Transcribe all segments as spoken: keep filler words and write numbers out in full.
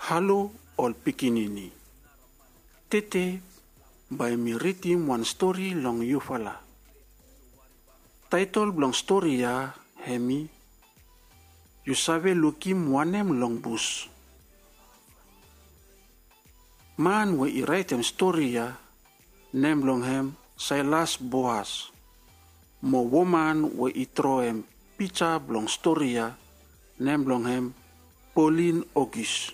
Halo ol pikinini. Tete by mi writing one story long yufala. Title blong story ya hemi You save lukim wanem long bus. Man we i write em story ya nem long hem Silas Boas. Mo woman we i throw em picture blong story ya nem long hem Pauline August.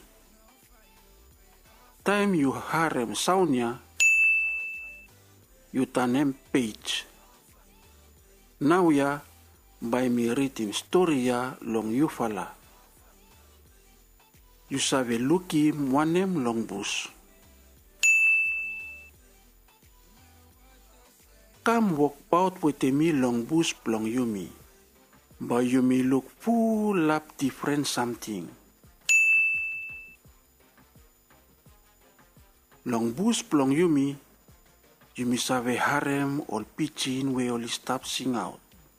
Time you harem saunya you tanem page. Now ya by me writing story ya long yufala. You save lukim wanem long bus. Come walk out with me long bush plong yumi. But you may look full up different something. Long bush plong yumi, you may save harem or pitching we only stop sing out.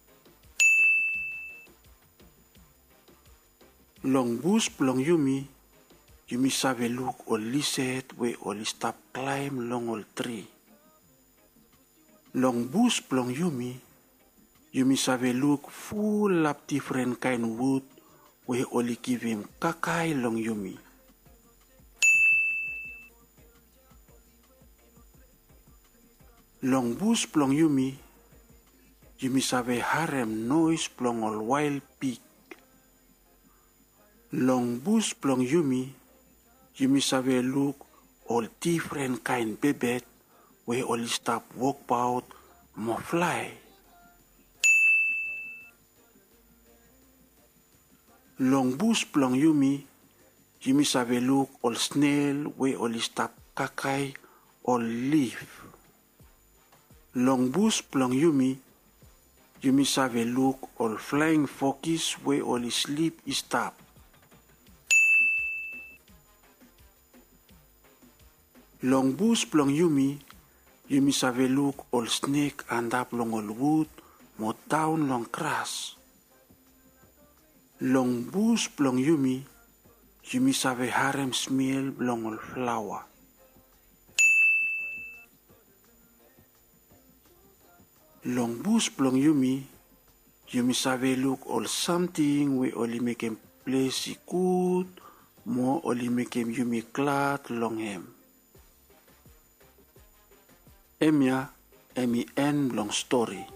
Long bush plong yumi, you may save look or lizard we only stop climb long old tree. Long bush plong yumi, you may have a look full of different kind wood we only give him kakai long yumi. Long bush plong yumi, you may have a harem noise plong all wild pig. Long bush plong yumi, you may have a look all different kind bebet we only stop walk out more fly. Long bush plong yumi, you miss have a look all snail we only stop kakai or leaf. Long bush plong yumi, you miss have a look all flying foxes we only sleep stop. Long bush plong yumi, you miss have a look all snake and up long all wood, more down long grass. Long bush plong yumi, you miss have a harem smell long all flower. Long bush plong yumi, you miss have a look all something we only make him place good, more only make him yumi glad long him. Emia, emi en long story.